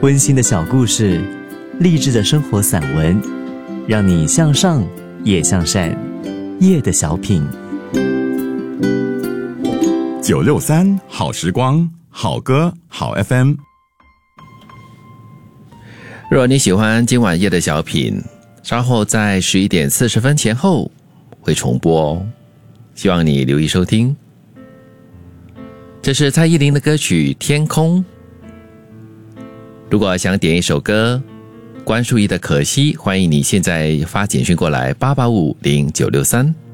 温馨的小故事，励志的生活散文，让你向上也向善。夜的小品 963好时光，好歌好 FM。 如果你喜欢今晚夜的小品，稍后在11点40分前后会重播哦，希望你留意收听。这是蔡依林的歌曲《天空》。如果想点一首歌，关淑怡的《可惜》，欢迎你现在发简讯过来8850963。